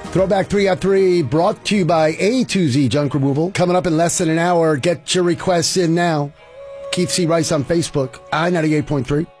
Throwback 3 at 3 brought to you by A2Z Junk Removal. Coming up in less than an hour. Get your requests in now. Keith C. Rice on Facebook. I-98.3.